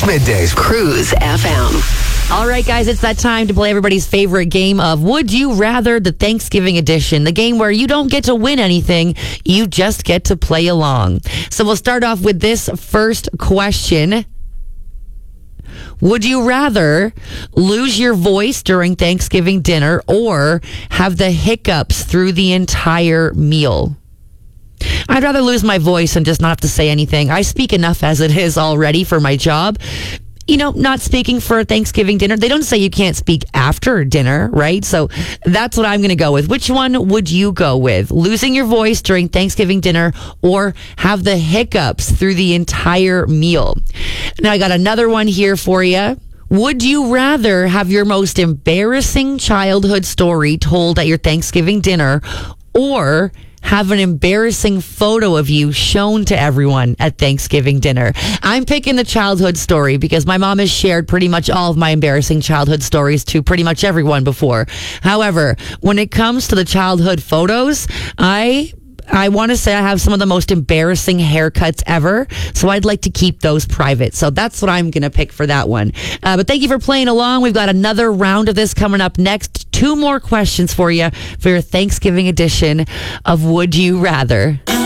Middays. Cruise FM. All right, guys, it's that time to play everybody's favorite game of Would You Rather, the Thanksgiving edition. The game where you don't get to win anything, you just get to play along. So we'll start off with this first question. Would you rather lose your voice during Thanksgiving dinner or have the hiccups through the entire meal? I'd rather lose my voice and just not have to say anything. I speak enough as it is already for my job. You know, not speaking for Thanksgiving dinner. They don't say you can't speak after dinner, right? So that's what I'm going to go with. Which one would you go with? Losing your voice during Thanksgiving dinner or have the hiccups through the entire meal? Now, I got another one here for you. Would you rather have your most embarrassing childhood story told at your Thanksgiving dinner or have an embarrassing photo of you shown to everyone at Thanksgiving dinner? I'm picking the childhood story because my mom has shared pretty much all of my embarrassing childhood stories to pretty much everyone before. However, when it comes to the childhood photos, I want to say I have some of the most embarrassing haircuts ever, so I'd like to keep those private. So that's what I'm going to pick for that one. But thank you for playing along. We've got another round of this coming up next. 2 more questions for you for your Thanksgiving edition of Would You Rather.